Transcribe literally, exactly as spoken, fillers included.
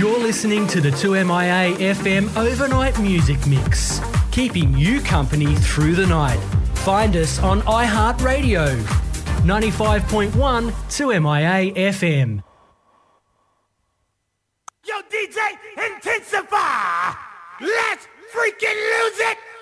You're listening to the two M I A F M Overnight Music Mix, keeping you company through the night. Find us on iHeartRadio, ninety-five point one two M I A F M. Yo, D J, intensify! Let's freaking lose it!